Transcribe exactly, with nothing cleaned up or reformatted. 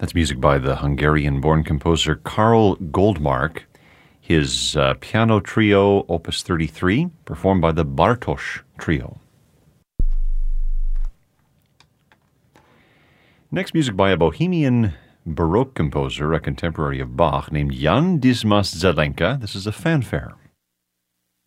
That's music by the Hungarian-born composer Karl Goldmark. His uh, piano trio, Opus thirty-three, performed by the Bartosz Trio. Next, music by a Bohemian Baroque composer, a contemporary of Bach, named Jan Dismas Zelenka. This is a fanfare.